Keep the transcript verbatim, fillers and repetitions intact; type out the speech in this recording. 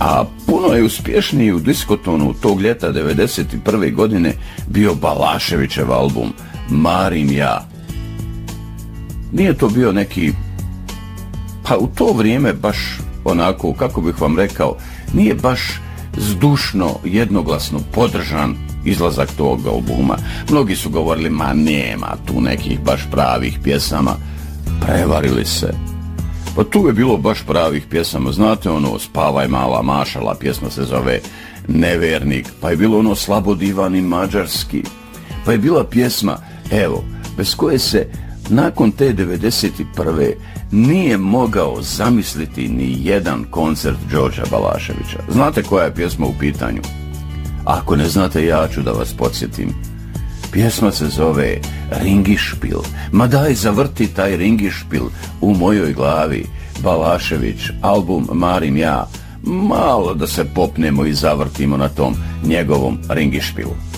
A puno je uspješniji u diskotonu tog ljeta devedeset prve godine bio Balaševićev album Marim ja. Nije to bio neki, pa u to vrijeme baš onako, kako bih vam rekao, nije baš zdušno, jednoglasno podržan izlazak tog albuma. Mnogi su govorili, ma nema tu nekih baš pravih pjesama. Prevarili se. Pa tu je bilo baš pravih pjesama. Znate ono, Spavaj mala mašala, pjesma se zove Nevernik. Pa je bilo ono Slabo divanin mađarski. Pa je bila pjesma, evo, bez koje se nakon te devedeset prve nije mogao zamisliti ni jedan koncert Đorđa Balaševića. Znate koja je pjesma u pitanju? Ako ne znate, ja ću da vas podsjetim. Pjesma se zove Ringišpil. Ma daj, zavrti taj Ringišpil u mojoj glavi. Balašević, album Marim ja. Malo da se popnemo i zavrtimo na tom njegovom Ringišpilu.